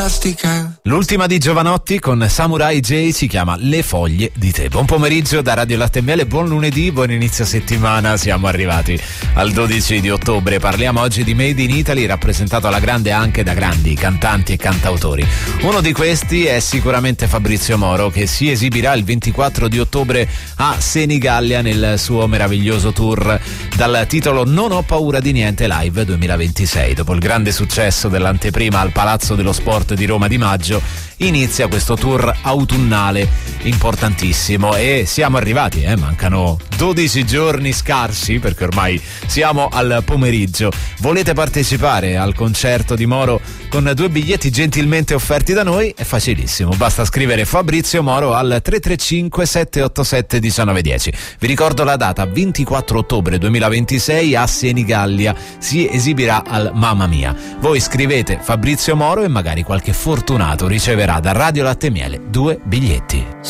L'ultima di Giovanotti con Samurai J si chiama Le foglie di te. Buon pomeriggio da Radio Latte e Miele, buon lunedì, buon inizio settimana. Siamo arrivati al 12 di ottobre. Parliamo oggi di Made in Italy, rappresentato alla grande anche da grandi cantanti e cantautori. Uno di questi è sicuramente Fabrizio Moro, che si esibirà il 24 di ottobre a Senigallia nel suo meraviglioso tour dal titolo Non ho paura di niente live 2026. Dopo il grande successo dell'anteprima al Palazzo dello Sport di Roma di maggio, inizia questo tour autunnale importantissimo e siamo arrivati, mancano 12 giorni scarsi perché ormai siamo al pomeriggio. Volete partecipare al concerto di Moro con 2 biglietti gentilmente offerti da noi? È facilissimo, basta scrivere Fabrizio Moro al 335 787 1910. Vi ricordo la data, 24 ottobre 2026 a Senigallia, si esibirà al Mamma Mia. Voi scrivete Fabrizio Moro e magari qualche fortunato riceverà da Radio Latte e Miele 2 biglietti.